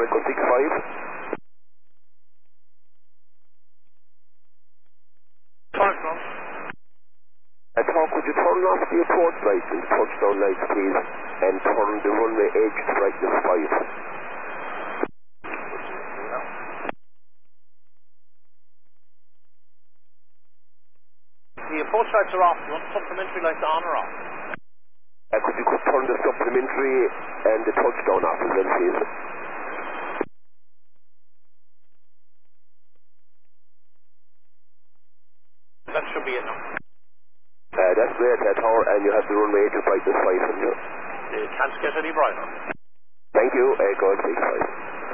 Echo 65. Touchdown. Tom, could you turn off the approach lights and touchdown lights, please, and turn the runway edge to brightness 5. The approach lights are off. Do you want supplementary lights on or off? Could you turn the supplementary and the touchdown off as well, please? That should be it now. That's great, Tower, and you have the runway edge to brightness 5 from you. It can't get any brighter. Thank you, Echo 65.